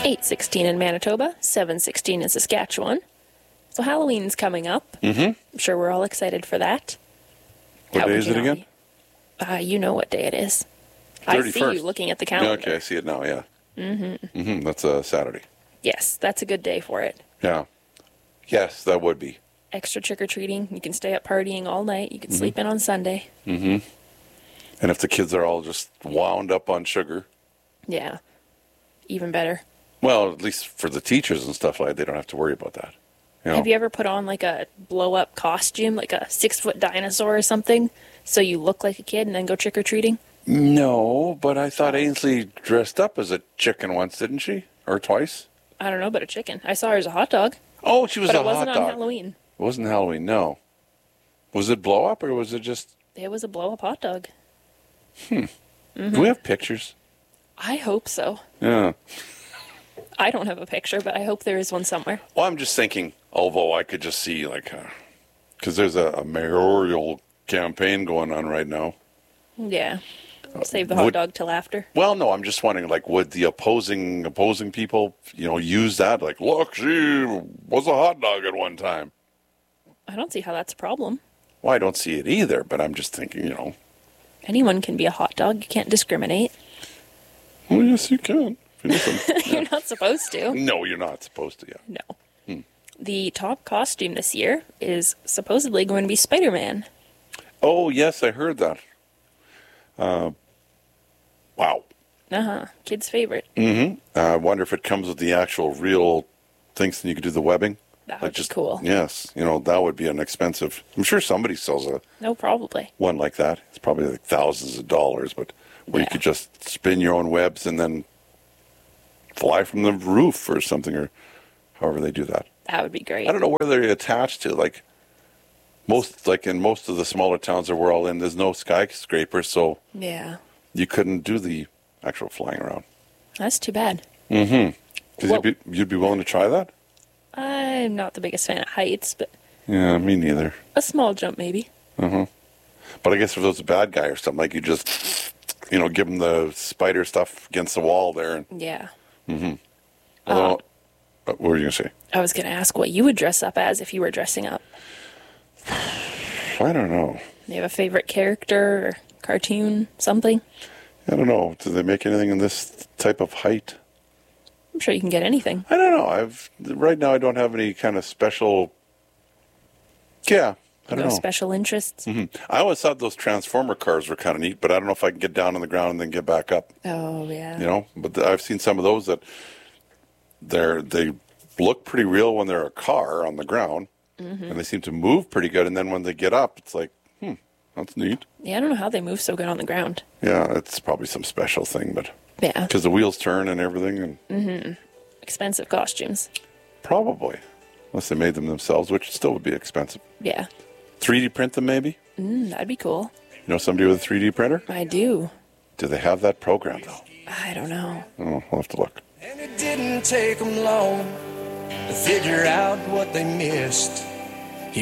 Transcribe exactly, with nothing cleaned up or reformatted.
eight sixteen in Manitoba, seven sixteen in Saskatchewan. So Halloween's coming up. Mm-hmm. I'm sure we're all excited for that. What How day could is you it not again? be? Uh, you know what day it is. I see thirty-first. you looking at the Yeah, calendar. okay, I see it now, yeah. Mm-hmm. Mm-hmm. That's a Saturday. Yes, that's a good day for it. Yeah. Yes, that would be. Extra trick-or-treating. You can stay up partying all night. You can Mm-hmm. sleep in on Sunday. Mm-hmm. And if the kids are all just wound up on sugar, Yeah. Even better. well, at least for the teachers and stuff like that, they don't have to worry about that. You know? Have you ever put on like a blow-up costume, like a six-foot dinosaur or something, so you look like a kid and then go trick-or-treating? No, but I thought Ainsley dressed up as a chicken once, didn't she? Or twice? I don't know, but a chicken. I saw her as a hot dog. Oh, she was But a it wasn't hot on dog. Halloween. It wasn't Halloween, no. Was it blow up or was it just... It was a blow-up hot dog. Hmm. Mm-hmm. Do we have pictures? I hope so. Yeah. I don't have a picture, but I hope there is one somewhere. Well, I'm just thinking, although I could just see, like, because there's a, a mayoral campaign going on right now. Yeah. Save the hot would- dog till after. Well, no, I'm just wondering, like, would the opposing opposing people, you know, use that? Like, look, she was a hot dog at one time. I don't see how that's a problem. Well, I don't see it either, but I'm just thinking, you know. Anyone can be a hot dog. You can't discriminate. Well, yes, you can. If you listen. You're not supposed to. No, you're not supposed to, yeah. No. Hmm. The top costume this year is supposedly going to be Spider-Man. Oh, yes, I heard that. Uh, wow. Uh-huh. Kid's favorite. Mm-hmm. Uh, I wonder if it comes with the actual real things and you could do the webbing. That Like would just be cool. Yes, you know, that would be an expensive. I'm sure somebody sells a No, probably. one like that. It's probably like thousands of dollars, but where you Yeah. could just spin your own webs and then fly from the roof or something, or however they do that. That would be great. I don't know where they're attached to. Like most, like in most of the smaller towns that we're all in, there's no skyscrapers, so Yeah. you couldn't do the actual flying around. That's too bad. Mm-hmm. Because Well- you'd be, you'd be willing to try that? I'm not the biggest fan of heights, but Yeah, me neither. a small jump maybe. Uh-huh. But I guess if there's a bad guy or something, like you just, you know, give him the spider stuff against the wall there. And, Yeah. mm-hmm. Although, uh, what were you going to say? I was going to ask what you would dress up as if you were dressing up. I don't know. Do you have a favorite character or cartoon, something? I don't know. Do they make anything in this type of height? I'm sure you can get anything. I don't know. I've right now I don't have any kind of special. Yeah, I don't No know. special interests. hmm I always thought those transformer cars were kind of neat, but I don't know if I can get down on the ground and then get back up. Oh, yeah. You know, but th- I've seen some of those that they're they look pretty real when they're a car on the ground, Mm-hmm. and they seem to move pretty good. And then when they get up, it's like, hmm, that's neat. Yeah, I don't know how they move so good on the ground. Yeah, it's probably some special thing, but Yeah. because the wheels turn and everything, and Mm-hmm. Expensive costumes. probably unless they made them themselves, which still would be expensive. Yeah. three D print them, maybe. Mm, that'd be cool. You know somebody with a three D printer? I do. Do they have that program though? I don't know. Oh, we'll have to look. And it didn't take them long to figure out what they missed.